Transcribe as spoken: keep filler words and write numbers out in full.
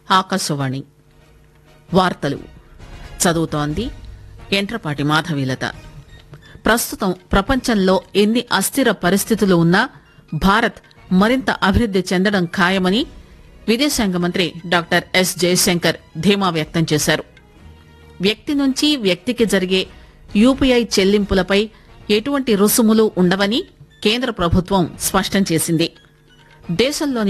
ఆకాశవాణి వార్తలు చదువుతోంది ఎంట్రపాటి మాధవీలత. ప్రస్తుతం ప్రపంచంలో ఎన్ని అస్థిర పరిస్థితులు ఉన్నా భారత్ మరింత అభివృద్ది చెందడం ఖాయమని విదేశాంగ మంత్రి డాక్టర్ ఎస్ జయశంకర్ ధీమా వ్యక్తం చేశారు. వ్యక్తి నుంచి వ్యక్తికి జరిగే యూపీఐ చెల్లింపులపై ఎటువంటి రుసుములు ఉండవని కేంద్ర ప్రభుత్వం స్పష్టం చేసింది. దేశంలోని